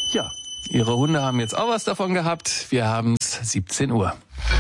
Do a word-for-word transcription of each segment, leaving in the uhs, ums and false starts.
Ja, Ihre Hunde haben jetzt auch was davon gehabt. Wir haben es siebzehn Uhr.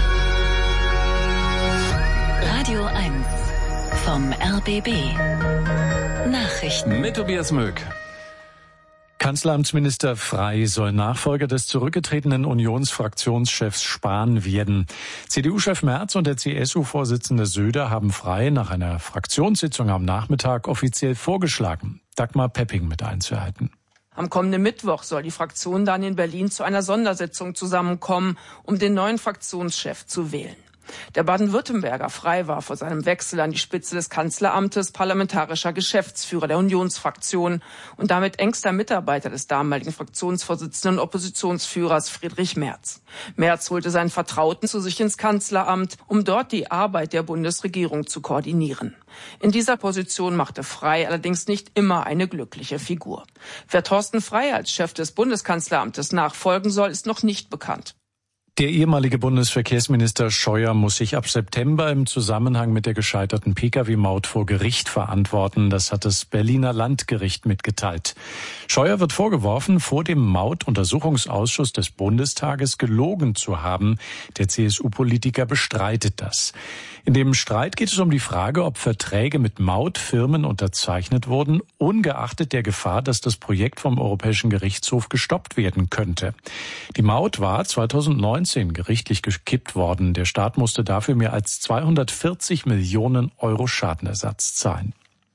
Radio eins vom R B B. Nachrichten mit Tobias Möck. Kanzleramtsminister Frey soll Nachfolger des zurückgetretenen Unionsfraktionschefs Spahn werden. C D U-Chef Merz und der C S U-Vorsitzende Söder haben Frey nach einer Fraktionssitzung am Nachmittag offiziell vorgeschlagen. Dagmar Pepping mit Einzelheiten. Am kommenden Mittwoch soll die Fraktion dann in Berlin zu einer Sondersitzung zusammenkommen, um den neuen Fraktionschef zu wählen. Der Baden-Württemberger Frey war vor seinem Wechsel an die Spitze des Kanzleramtes parlamentarischer Geschäftsführer der Unionsfraktion und damit engster Mitarbeiter des damaligen Fraktionsvorsitzenden und Oppositionsführers Friedrich Merz. Merz holte seinen Vertrauten zu sich ins Kanzleramt, um dort die Arbeit der Bundesregierung zu koordinieren. In dieser Position machte Frey allerdings nicht immer eine glückliche Figur. Wer Thorsten Frey als Chef des Bundeskanzleramtes nachfolgen soll, ist noch nicht bekannt. Der ehemalige Bundesverkehrsminister Scheuer muss sich ab September im Zusammenhang mit der gescheiterten Pkw Maut vor Gericht verantworten. Das hat das Berliner Landgericht mitgeteilt. Scheuer wird vorgeworfen, vor dem Mautuntersuchungsausschuss des Bundestages gelogen zu haben. Der C S U-Politiker bestreitet das. In dem Streit geht es um die Frage, ob Verträge mit Mautfirmen unterzeichnet wurden, ungeachtet der Gefahr, dass das Projekt vom Europäischen Gerichtshof gestoppt werden könnte. Die Maut war zweitausendneunzehn gerichtlich gekippt worden. Der Staat musste dafür mehr als zweihundertvierzig Millionen Euro Schadenersatz zahlen.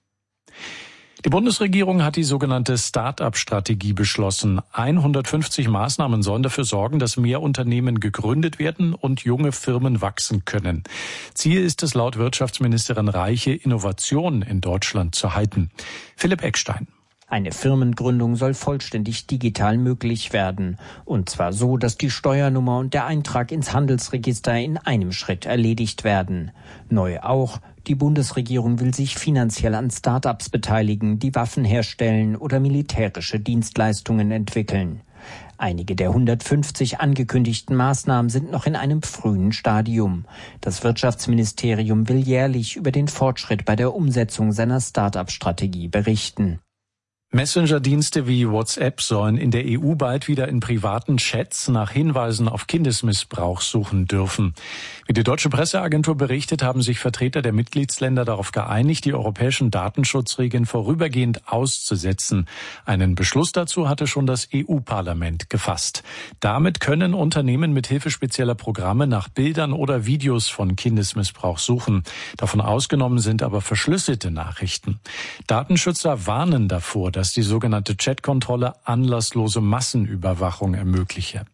Die Bundesregierung hat die sogenannte Start-up-Strategie beschlossen. hundertfünfzig Maßnahmen sollen dafür sorgen, dass mehr Unternehmen gegründet werden und junge Firmen wachsen können. Ziel ist es laut Wirtschaftsministerin Reiche, Innovationen in Deutschland zu halten. Philipp Eckstein. Eine Firmengründung soll vollständig digital möglich werden. Und zwar so, dass die Steuernummer und der Eintrag ins Handelsregister in einem Schritt erledigt werden. Neu auch, die Bundesregierung will sich finanziell an Start-ups beteiligen, die Waffen herstellen oder militärische Dienstleistungen entwickeln. Einige der hundertfünfzig angekündigten Maßnahmen sind noch in einem frühen Stadium. Das Wirtschaftsministerium will jährlich über den Fortschritt bei der Umsetzung seiner Start-up-Strategie berichten. Messenger-Dienste wie WhatsApp sollen in der E U bald wieder in privaten Chats nach Hinweisen auf Kindesmissbrauch suchen dürfen. Wie die deutsche Presseagentur berichtet, haben sich Vertreter der Mitgliedsländer darauf geeinigt, die europäischen Datenschutzregeln vorübergehend auszusetzen. Einen Beschluss dazu hatte schon das E U-Parlament gefasst. Damit können Unternehmen mit Hilfe spezieller Programme nach Bildern oder Videos von Kindesmissbrauch suchen. Davon ausgenommen sind aber verschlüsselte Nachrichten. Datenschützer warnen davor, dass dass die sogenannte Chatkontrolle anlasslose Massenüberwachung ermögliche.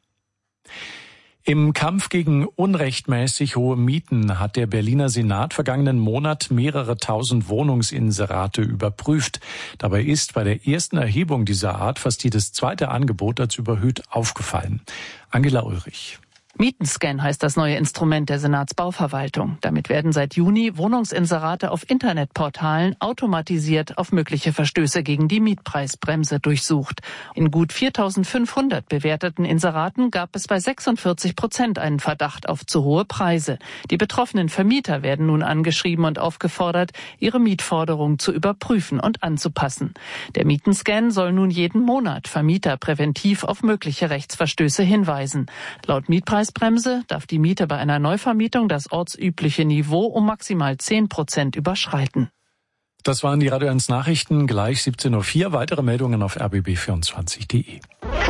Im Kampf gegen unrechtmäßig hohe Mieten hat der Berliner Senat vergangenen Monat mehrere tausend Wohnungsinserate überprüft. Dabei ist bei der ersten Erhebung dieser Art fast jedes zweite Angebot als überhöht aufgefallen. Angela Ulrich. Mietenscan heißt das neue Instrument der Senatsbauverwaltung. Damit werden seit Juni Wohnungsinserate auf Internetportalen automatisiert auf mögliche Verstöße gegen die Mietpreisbremse durchsucht. In gut viertausendfünfhundert bewerteten Inseraten gab es bei sechsundvierzig Prozent einen Verdacht auf zu hohe Preise. Die betroffenen Vermieter werden nun angeschrieben und aufgefordert, ihre Mietforderung zu überprüfen und anzupassen. Der Mietenscan soll nun jeden Monat Vermieter präventiv auf mögliche Rechtsverstöße hinweisen. Laut Mietpreisbremse darf die Miete bei einer Neuvermietung das ortsübliche Niveau um maximal zehn Prozent überschreiten. Das waren die Radio eins Nachrichten, gleich siebzehn Uhr vier. Weitere Meldungen auf r b b vierundzwanzig punkt d e.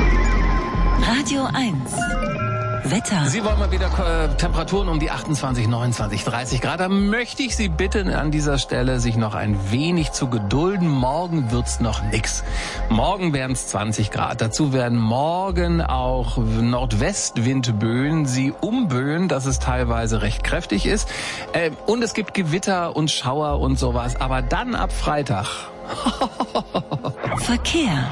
Radio eins Wetter. Sie wollen mal wieder äh, Temperaturen um die achtundzwanzig, neunundzwanzig, dreißig Grad. Da möchte ich Sie bitten, an dieser Stelle sich noch ein wenig zu gedulden. Morgen wird's noch nix. Morgen werden es zwanzig Grad. Dazu werden morgen auch Nordwestwindböen Sie umböen, dass es teilweise recht kräftig ist. Äh, und es gibt Gewitter und Schauer und sowas. Aber dann ab Freitag. Verkehr.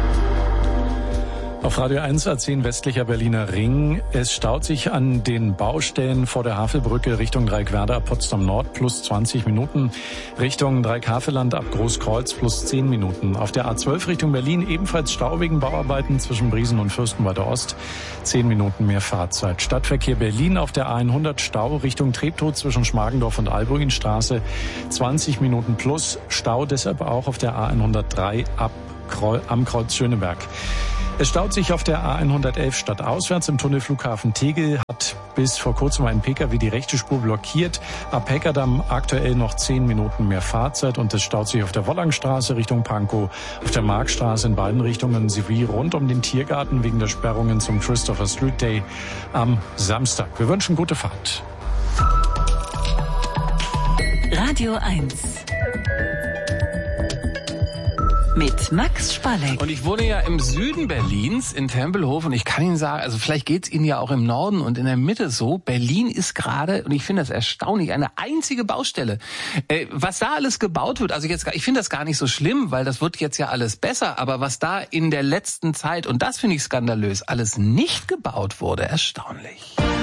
Auf Radio eins A zehn westlicher Berliner Ring. Es staut sich an den Baustellen vor der Havelbrücke Richtung Dreieckwerder ab Potsdam Nord plus zwanzig Minuten. Richtung Dreieckhaveland ab Großkreuz plus zehn Minuten. Auf der A zwölf Richtung Berlin ebenfalls Stau wegen Bauarbeiten zwischen Briesen und Fürstenwalder Ost. zehn Minuten mehr Fahrzeit. Stadtverkehr Berlin auf der A hundert Stau Richtung Treptow zwischen Schmargendorf und Albuinstraße. zwanzig Minuten plus Stau, deshalb auch auf der A hundertdrei ab Kreu- am Kreuz Schöneberg. Es staut sich auf der A hundertelf stadtauswärts im Tunnelflughafen Tegel, hat bis vor kurzem ein Pkw die rechte Spur blockiert. Ab Heckerdamm aktuell noch zehn Minuten mehr Fahrzeit und es staut sich auf der Wollangstraße Richtung Pankow, auf der Marktstraße in beiden Richtungen sowie rund um den Tiergarten wegen der Sperrungen zum Christopher Street Day am Samstag. Wir wünschen gute Fahrt. Radio eins mit Max Spalleck. Und ich wohne ja im Süden Berlins, in Tempelhof, und ich kann Ihnen sagen, also vielleicht geht's Ihnen ja auch im Norden und in der Mitte so, Berlin ist gerade, und ich finde das erstaunlich, eine einzige Baustelle. Äh, was da alles gebaut wird, also jetzt, ich finde das gar nicht so schlimm, weil das wird jetzt ja alles besser, aber was da in der letzten Zeit, und das finde ich skandalös, alles nicht gebaut wurde, erstaunlich.